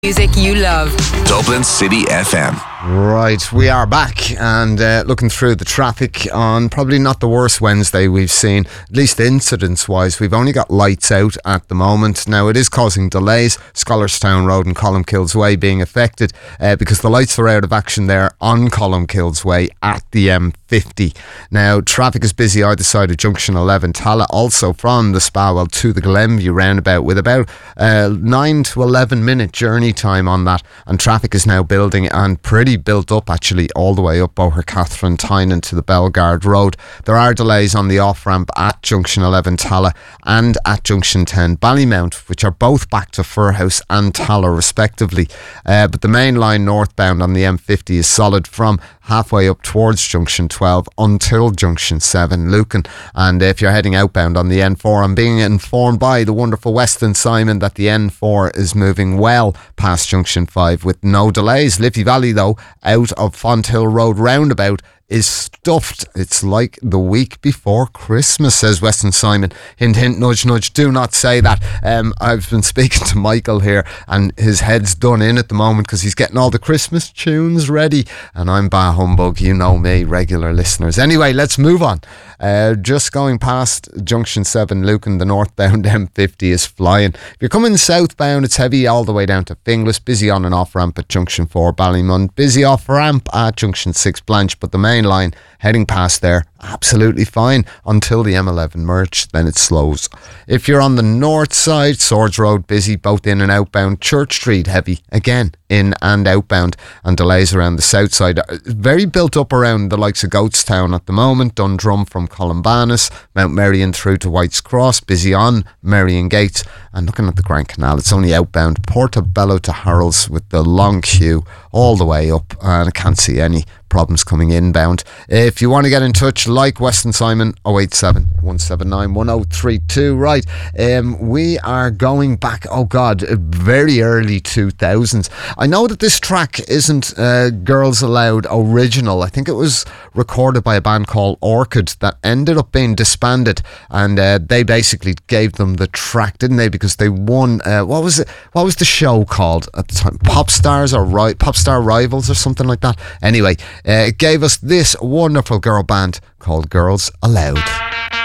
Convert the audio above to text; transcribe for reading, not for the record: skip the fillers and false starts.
Music you love. Dublin City FM. Right, we are back and looking through the traffic on probably not the worst Wednesday we've seen, at least incidents-wise. We've only got lights out at the moment. Now, it is causing delays. Scholarstown Road and Columkills Way being affected because the lights are out of action there on Columkills Way at the M50. Now, traffic is busy either side of Junction 11 Tala, also from the Spawell to the Glenview roundabout with about 9 to 11 minute journey time on that, and traffic is now building and pretty built up actually all the way up over Catherine Tynan to the Bellegarde Road. There are delays on the off-ramp at Junction 11 Tala and at Junction 10 Ballymount, which are both back to Furhouse and Tala respectively, but the main line northbound on the M50 is solid from halfway up towards Junction 12 until Junction 7 Lucan. And if you're heading outbound on the N4, I'm being informed by the wonderful Weston Simon that the N4 is moving well past Junction 5 with no delays. Liffey Valley though, out of Fonthill Road roundabout, is stuffed. It's like the week before Christmas, says Weston Simon. Hint, hint, nudge, nudge. Do not say that. I've been speaking to Michael here and his head's done in at the moment because he's getting all the Christmas tunes ready. And I'm bah humbug, you know me, regular listeners. Anyway, let's move on. Just going past Junction 7 Lucan, the northbound M50 is flying. If you're coming southbound, it's heavy all the way down to Finglas. Busy on and off ramp at Junction 4 Ballymund. Busy off ramp at Junction 6 Blanche, but the main line heading past there absolutely fine until the M11 merge, then it slows. If you're on the north side, Swords Road busy both in and outbound. Church Street heavy again in and outbound, and delays around the south side. Very built up around the likes of Goatstown at the moment. Dundrum from Columbanus, Mount Merrion through to White's Cross, busy on Merrion Gates, and looking at the Grand Canal, it's only outbound Portobello to Harolds with the long queue all the way up, and I can't see any problems coming inbound. If you want to get in touch like Weston Simon, 087 179 1032. Right, we are going back, oh god, very early 2000s. I know that this track isn't Girls Aloud original. I think it was recorded by a band called Orchid that ended up being disbanded, and they basically gave them the track, didn't they, because they won what was the show called at the time? Popstar Rivals or something like that. Anyway, it gave us this wonderful girl band called Girls Aloud.